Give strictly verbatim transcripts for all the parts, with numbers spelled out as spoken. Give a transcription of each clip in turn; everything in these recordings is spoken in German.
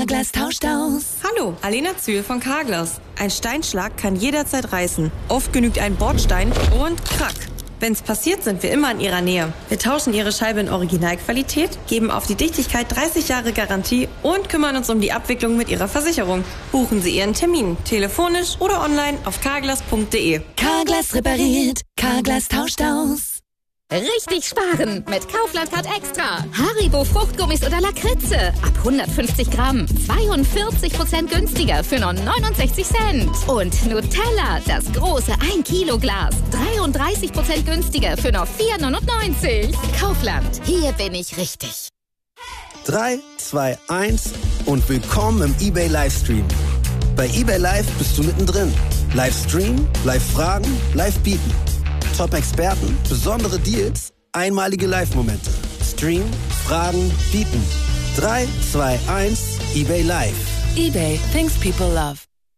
Carglass tauscht aus. Hallo, Alena Zühl von Carglass. Ein Steinschlag kann jederzeit reißen. Oft genügt ein Bordstein und krack. Wenn's passiert, sind wir immer in Ihrer Nähe. Wir tauschen Ihre Scheibe in Originalqualität, geben auf die Dichtigkeit dreißig Jahre Garantie und kümmern uns um die Abwicklung mit Ihrer Versicherung. Buchen Sie Ihren Termin, telefonisch oder online auf carglass punkt de. Carglass repariert, Carglass tauscht aus. Richtig sparen mit Kaufland Card Extra. Haribo Fruchtgummis oder Lakritze. Ab hundertfünfzig Gramm. zweiundvierzig Prozent günstiger für nur neunundsechzig Cent. Und Nutella, das große ein Kilo Glas. dreiunddreißig Prozent günstiger für nur vier neunundneunzig. Kaufland, hier bin ich richtig. drei, zwei, eins und willkommen im eBay Livestream. Bei eBay Live bist du mittendrin. Livestream, Live-Fragen, Live-Bieten. Top-Experten, besondere Deals, einmalige Live-Momente. Stream, Fragen, bieten. drei, zwei, eins, eBay Live. eBay, things people love.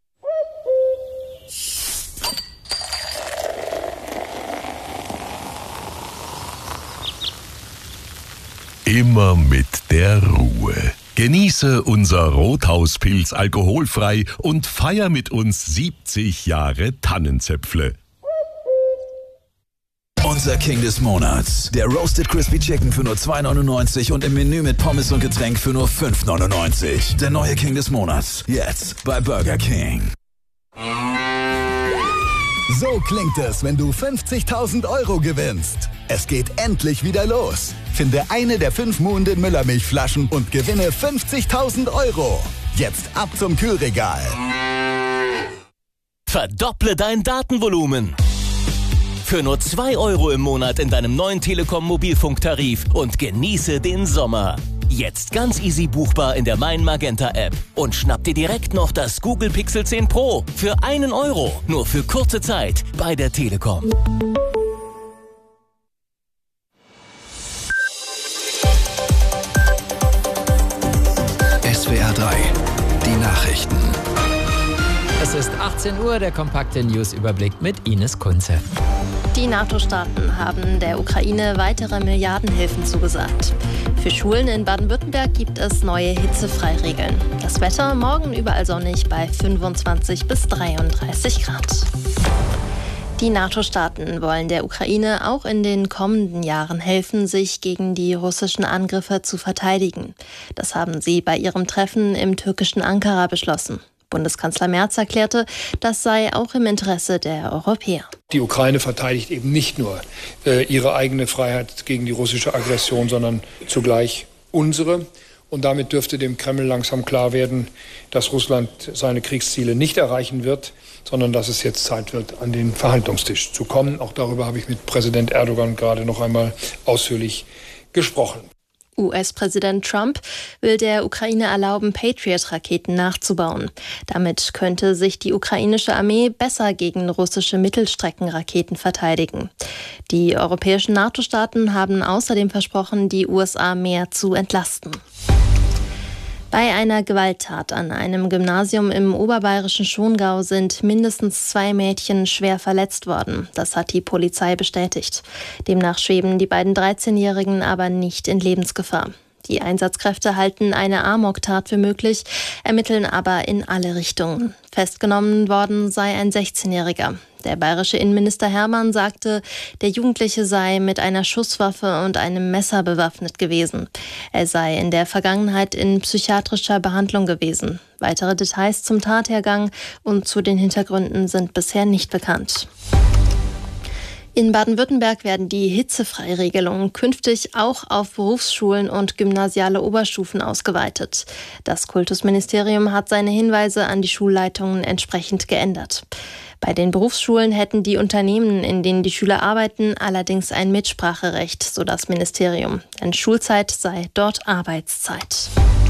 Immer mit der Ruhe. Genieße unser Rothauspilz alkoholfrei und feier mit uns siebzig Jahre Tannenzäpfle. Unser King des Monats. Der Roasted Crispy Chicken für nur zwei neunundneunzig und im Menü mit Pommes und Getränk für nur fünf neunundneunzig. Der neue King des Monats. Jetzt bei Burger King. So klingt es, wenn du fünfzigtausend Euro gewinnst. Es geht endlich wieder los. Finde eine der fünf Muhnden Müllermilchflaschen und gewinne fünfzigtausend Euro. Jetzt ab zum Kühlregal. Verdopple dein Datenvolumen. Für nur zwei Euro im Monat in deinem neuen Telekom-Mobilfunktarif und genieße den Sommer. Jetzt ganz easy buchbar in der Mein Magenta App. Und schnapp dir direkt noch das Google Pixel zehn Pro für einen Euro. Nur für kurze Zeit bei der Telekom. S W R drei, die Nachrichten. Es ist achtzehn Uhr, der kompakte News-Überblick mit Ines Kunze. Die NATO-Staaten haben der Ukraine weitere Milliardenhilfen zugesagt. Für Schulen in Baden-Württemberg gibt es neue Hitzefreiregeln. Das Wetter morgen überall sonnig bei fünfundzwanzig bis dreiunddreißig Grad. Die NATO-Staaten wollen der Ukraine auch in den kommenden Jahren helfen, sich gegen die russischen Angriffe zu verteidigen. Das haben sie bei ihrem Treffen im türkischen Ankara beschlossen. Bundeskanzler Merz erklärte, das sei auch im Interesse der Europäer. Die Ukraine verteidigt eben nicht nur äh, ihre eigene Freiheit gegen die russische Aggression, sondern zugleich unsere. Und damit dürfte dem Kreml langsam klar werden, dass Russland seine Kriegsziele nicht erreichen wird, sondern dass es jetzt Zeit wird, an den Verhandlungstisch zu kommen. Auch darüber habe ich mit Präsident Erdogan gerade noch einmal ausführlich gesprochen. U S-Präsident Trump will der Ukraine erlauben, Patriot-Raketen nachzubauen. Damit könnte sich die ukrainische Armee besser gegen russische Mittelstreckenraketen verteidigen. Die europäischen NATO-Staaten haben außerdem versprochen, die U S A mehr zu entlasten. Bei einer Gewalttat an einem Gymnasium im oberbayerischen Schongau sind mindestens zwei Mädchen schwer verletzt worden. Das hat die Polizei bestätigt. Demnach schweben die beiden dreizehnjährigen aber nicht in Lebensgefahr. Die Einsatzkräfte halten eine Amoktat für möglich, ermitteln aber in alle Richtungen. Festgenommen worden sei ein sechzehnjähriger. Der bayerische Innenminister Hermann sagte, der Jugendliche sei mit einer Schusswaffe und einem Messer bewaffnet gewesen. Er sei in der Vergangenheit in psychiatrischer Behandlung gewesen. Weitere Details zum Tathergang und zu den Hintergründen sind bisher nicht bekannt. In Baden-Württemberg werden die Hitzefreiregelungen künftig auch auf Berufsschulen und gymnasiale Oberstufen ausgeweitet. Das Kultusministerium hat seine Hinweise an die Schulleitungen entsprechend geändert. Bei den Berufsschulen hätten die Unternehmen, in denen die Schüler arbeiten, allerdings ein Mitspracherecht, so das Ministerium. Denn Schulzeit sei dort Arbeitszeit.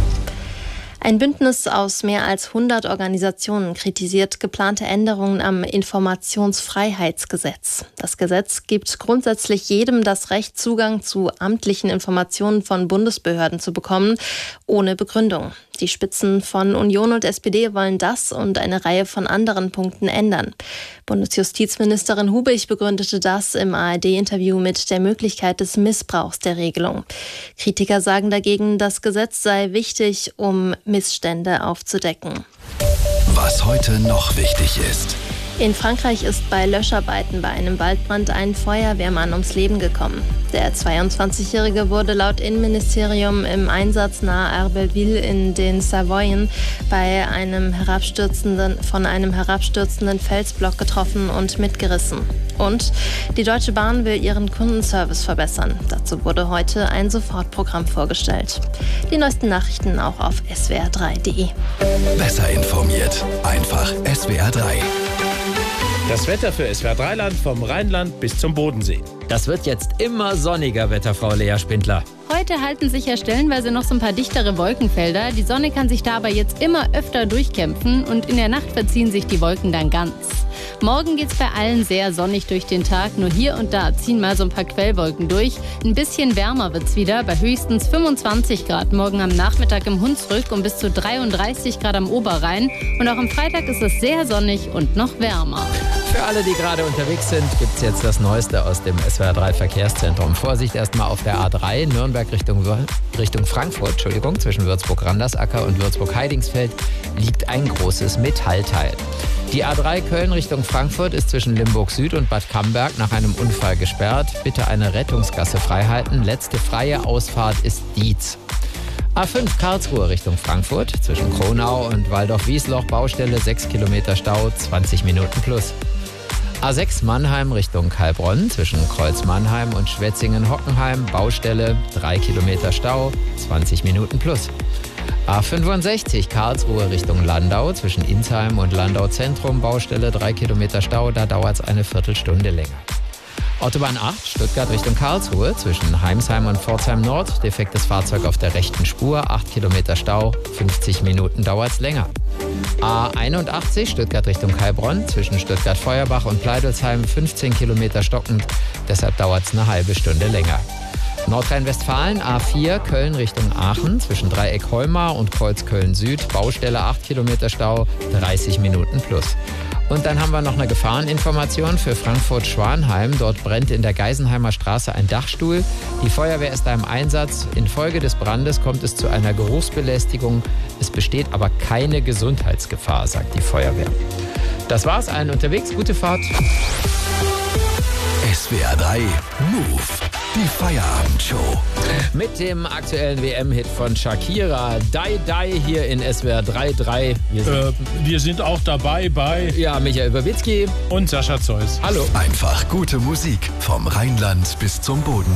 Ein Bündnis aus mehr als hundert Organisationen kritisiert geplante Änderungen am Informationsfreiheitsgesetz. Das Gesetz gibt grundsätzlich jedem das Recht, Zugang zu amtlichen Informationen von Bundesbehörden zu bekommen, ohne Begründung. Die Spitzen von Union und S P D wollen das und eine Reihe von anderen Punkten ändern. Bundesjustizministerin Hubich begründete das im A R D-Interview mit der Möglichkeit des Missbrauchs der Regelung. Kritiker sagen dagegen, das Gesetz sei wichtig, um Missstände aufzudecken. Was heute noch wichtig ist. In Frankreich ist bei Löscharbeiten bei einem Waldbrand ein Feuerwehrmann ums Leben gekommen. Der zweiundzwanzigjährige wurde laut Innenministerium im Einsatz nahe Herbelville in den Savoyen bei einem herabstürzenden, von einem herabstürzenden Felsblock getroffen und mitgerissen. Und die Deutsche Bahn will ihren Kundenservice verbessern. Dazu wurde heute ein Sofortprogramm vorgestellt. Die neuesten Nachrichten auch auf S W R drei punkt de. Besser informiert. Einfach S W R drei. Das Wetter für S W R drei Land vom Rheinland bis zum Bodensee. Das wird jetzt immer sonniger, Wetterfrau Lea Spindler. Heute halten sich ja stellenweise noch so ein paar dichtere Wolkenfelder. Die Sonne kann sich da aber jetzt immer öfter durchkämpfen und in der Nacht verziehen sich die Wolken dann ganz. Morgen geht's bei allen sehr sonnig durch den Tag. Nur hier und da ziehen mal so ein paar Quellwolken durch. Ein bisschen wärmer wird's wieder, bei höchstens fünfundzwanzig Grad morgen am Nachmittag im Hunsrück und bis zu dreiunddreißig Grad am Oberrhein. Und auch am Freitag ist es sehr sonnig und noch wärmer. Für alle, die gerade unterwegs sind, gibt's jetzt das Neueste aus dem S W R drei Verkehrszentrum. Vorsicht erstmal auf der A drei, Nürnberg Richtung, Richtung Frankfurt, Entschuldigung, zwischen Würzburg-Randersacker und Würzburg-Heidingsfeld liegt ein großes Metallteil. Die A drei Köln Richtung Frankfurt ist zwischen Limburg Süd und Bad Camberg nach einem Unfall gesperrt. Bitte eine Rettungsgasse freihalten. Letzte freie Ausfahrt ist Dietz. A fünf Karlsruhe Richtung Frankfurt zwischen Kronau und Waldorf-Wiesloch Baustelle sechs Kilometer Stau, zwanzig Minuten plus. A sechs Mannheim Richtung Heilbronn zwischen Kreuz Mannheim und Schwetzingen-Hockenheim Baustelle drei Kilometer Stau, zwanzig Minuten plus. A fünfundsechzig Karlsruhe Richtung Landau zwischen Insheim und Landau Zentrum Baustelle drei Kilometer Stau, da dauert es eine Viertelstunde länger. Autobahn acht Stuttgart Richtung Karlsruhe zwischen Heimsheim und Pforzheim Nord, defektes Fahrzeug auf der rechten Spur, acht Kilometer Stau, fünfzig Minuten dauert es länger. A einundachtzig Stuttgart Richtung Heilbronn zwischen Stuttgart-Feuerbach und Pleidelsheim, fünfzehn Kilometer stockend, deshalb dauert es eine halbe Stunde länger. Nordrhein-Westfalen A vier Köln Richtung Aachen zwischen Dreieck Heumar und Kreuz Köln Süd, Baustelle acht Kilometer Stau, dreißig Minuten plus. Und dann haben wir noch eine Gefahreninformation für Frankfurt-Schwanheim. Dort brennt in der Geisenheimer Straße ein Dachstuhl. Die Feuerwehr ist da im Einsatz. Infolge des Brandes kommt es zu einer Geruchsbelästigung. Es besteht aber keine Gesundheitsgefahr, sagt die Feuerwehr. Das war's, allen unterwegs. Gute Fahrt. S W R drei Move. Die Feierabendshow. Mit dem aktuellen W M-Hit von Shakira, Die Die, hier in S W R drei Punkt drei. Wir, äh, wir sind auch dabei bei... Ja, Michael Bawitzki und Sascha Zeus. Hallo. Einfach gute Musik vom Rheinland bis zum Boden.